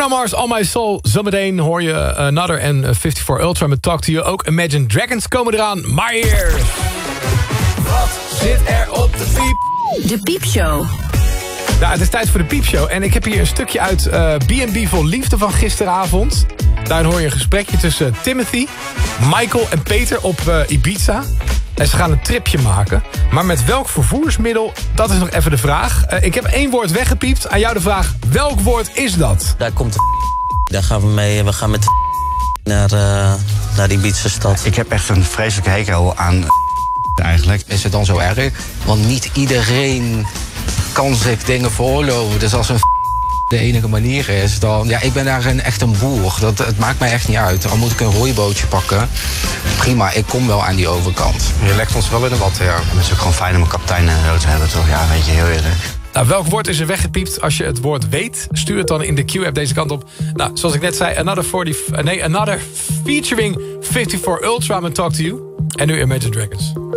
Bruno Mars, All My Soul. Zometeen hoor je Another en 54 Ultra met Talk To You. Ook Imagine Dragons komen eraan. Maar hier... Wat zit er op de piep? De Piepshow. Nou, het is tijd voor de Piepshow. En ik heb hier een stukje uit B&B Vol Liefde van gisteravond. Daarin hoor je een gesprekje tussen Timothy, Michael en Peter op Ibiza. En ze gaan een tripje maken. Maar met welk vervoersmiddel, dat is nog even de vraag. Ik heb 1 woord weggepiept. Aan jou de vraag, welk woord is dat? Daar komt de daar gaan we mee. We gaan met naar die Ibiza stad. Ik heb echt een vreselijke hekel aan eigenlijk. Is het dan zo erg? Want niet iedereen kan zich dingen veroorloven. Dus als een de enige manier is, dan... Ja, ik ben daar echt een boer. Het maakt mij echt niet uit. Al moet ik een rooibootje pakken. Prima, ik kom wel aan die overkant. Je legt ons wel in de watten, ja. Het is ook gewoon fijn om een kapitein rood te hebben, toch? Ja, weet je, heel eerlijk. Nou, welk woord is er weggepiept? Als je het woord weet, stuur het dan in de Q-app deze kant op. Nou, zoals ik net zei, Another featuring 54 Ultra met Talk To You. En nu Imagine Dragons.